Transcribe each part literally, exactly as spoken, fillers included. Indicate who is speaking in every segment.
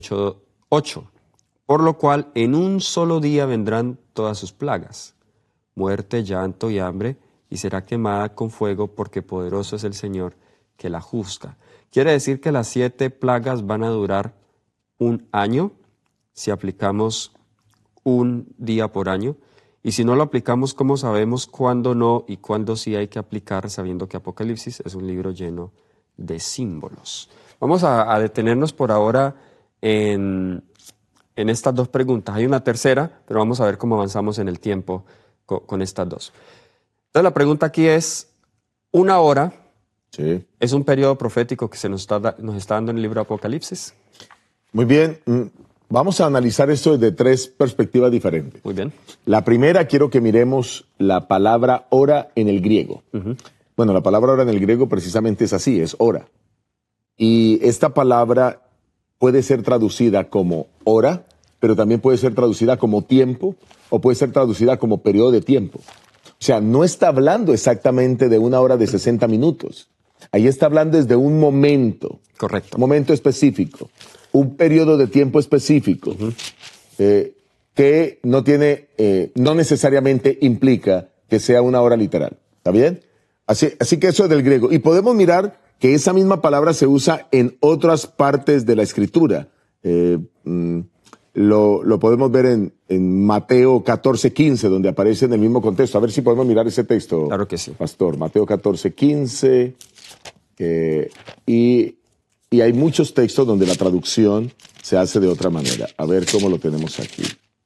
Speaker 1: ocho. Por lo cual en un solo día vendrán todas sus plagas, muerte, llanto y hambre, y será quemada con fuego, porque poderoso es el Señor que la juzga. Quiere decir que las siete plagas van a durar un año, si aplicamos un día por año, y si no lo aplicamos, ¿cómo sabemos cuándo no y cuándo sí hay que aplicar, sabiendo que Apocalipsis es un libro lleno de símbolos? Vamos a, a detenernos por ahora en, en estas dos preguntas. Hay una tercera, pero vamos a ver cómo avanzamos en el tiempo con, con estas dos. Entonces la pregunta aquí es, ¿una hora
Speaker 2: sí.
Speaker 1: es un periodo profético que se nos está, nos está dando en el libro de Apocalipsis?
Speaker 2: Muy bien. Vamos a analizar esto desde tres perspectivas diferentes.
Speaker 1: Muy bien.
Speaker 2: La primera, quiero que miremos la palabra hora en el griego. Uh-huh. Bueno, la palabra hora en el griego precisamente es así, es hora. Y esta palabra puede ser traducida como hora, pero también puede ser traducida como tiempo o puede ser traducida como periodo de tiempo. O sea, no está hablando exactamente de una hora de sesenta minutos. Ahí está hablando desde un momento.
Speaker 1: Correcto.
Speaker 2: Un momento específico. Un periodo de tiempo específico. Uh-huh. eh, que no tiene, eh, no necesariamente implica que sea una hora literal. ¿Está bien? Así, así que eso es del griego. Y podemos mirar que esa misma palabra se usa en otras partes de la Escritura. Eh, mm, lo, lo podemos ver en, en Mateo catorce quince, donde aparece en el mismo contexto. A ver si podemos mirar ese texto,
Speaker 1: claro que sí.
Speaker 2: Pastor. Mateo catorce quince. Eh, y, y hay muchos textos donde la traducción se hace de otra manera. A ver cómo lo tenemos aquí.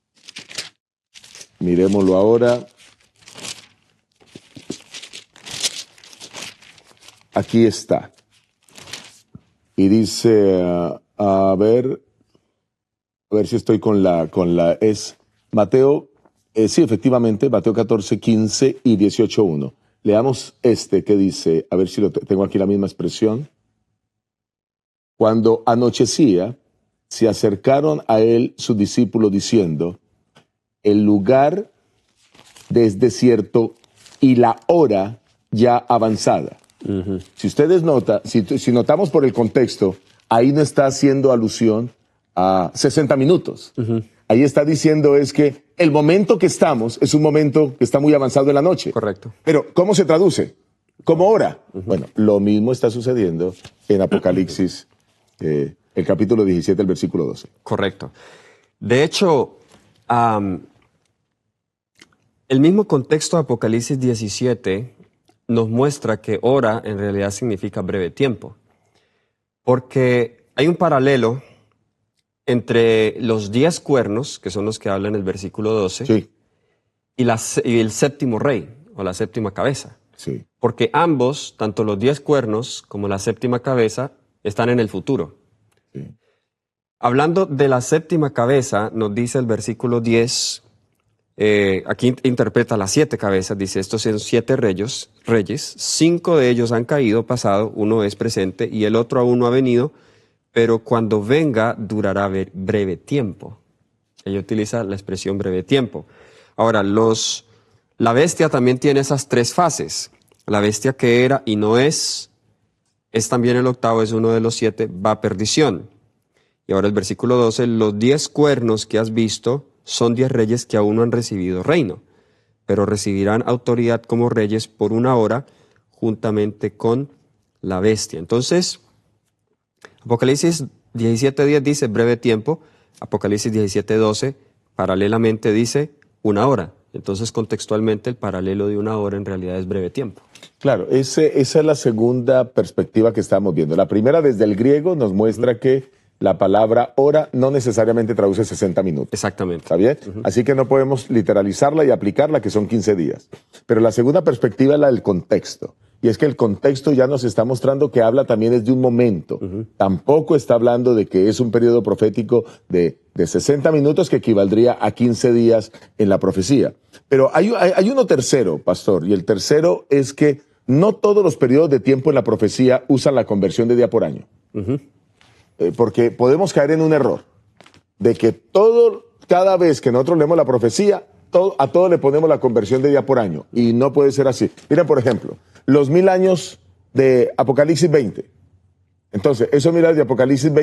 Speaker 2: Miremoslo ahora. Aquí está. Y dice, uh, a ver, a ver si estoy con la, con la, es Mateo, eh, sí, efectivamente, Mateo catorce, quince y dieciocho, uno. Leamos este que dice, a ver si lo tengo aquí la misma expresión. Cuando anochecía, se acercaron a él sus discípulos diciendo, el lugar es desierto y la hora ya avanzada. Uh-huh. Si ustedes notan, si, si notamos por el contexto, ahí no está haciendo alusión a sesenta minutos. Uh-huh. Ahí está diciendo es que el momento que estamos es un momento que está muy avanzado en la noche.
Speaker 1: Correcto.
Speaker 2: Pero, ¿cómo se traduce? ¿Cómo hora? Uh-huh. Bueno, lo mismo está sucediendo en Apocalipsis, eh, el capítulo diecisiete, el versículo doce.
Speaker 1: Correcto. De hecho, um, el mismo contexto de Apocalipsis diecisiete nos muestra que hora en realidad significa breve tiempo. Porque hay un paralelo entre los diez cuernos, que son los que hablan en el versículo doce,
Speaker 2: sí.
Speaker 1: y, la, y el séptimo rey, o la séptima cabeza.
Speaker 2: Sí.
Speaker 1: Porque ambos, tanto los diez cuernos como la séptima cabeza, están en el futuro. Sí. Hablando de la séptima cabeza, nos dice el versículo diez, eh, aquí interpreta las siete cabezas, dice, estos son siete reyes, reyes, cinco de ellos han caído, pasado, uno es presente y el otro aún no ha venido, pero cuando venga durará breve tiempo. Ella utiliza la expresión breve tiempo. Ahora, los, la bestia también tiene esas tres fases. La bestia que era y no es, es también el octavo, es uno de los siete, va a perdición. Y ahora el versículo doce, los diez cuernos que has visto son diez reyes que aún no han recibido reino, pero recibirán autoridad como reyes por una hora juntamente con la bestia. Entonces, Apocalipsis diecisiete diez dice breve tiempo, Apocalipsis diecisiete doce paralelamente dice una hora. Entonces, contextualmente, el paralelo de una hora en realidad es breve tiempo.
Speaker 2: Claro, ese, esa es la segunda perspectiva que estamos viendo. La primera, desde el griego, nos muestra uh-huh. que la palabra hora no necesariamente traduce sesenta minutos.
Speaker 1: Exactamente.
Speaker 2: ¿Está bien? Uh-huh. Así que no podemos literalizarla y aplicarla, que son quince días. Pero la segunda perspectiva es la del contexto. Y es que el contexto ya nos está mostrando que habla también es de un momento. Uh-huh. Tampoco está hablando de que es un periodo profético de, de sesenta minutos que equivaldría a quince días en la profecía. Pero hay, hay, hay uno tercero, pastor, y el tercero es que no todos los periodos de tiempo en la profecía usan la conversión de día por año. Uh-huh. Eh, porque podemos caer en un error de que todo, cada vez que nosotros leemos la profecía, todo, a todo le ponemos la conversión de día por año. Y no puede ser así. Mira, por ejemplo, los mil años de Apocalipsis veinte. Entonces, esos mil años de Apocalipsis veinte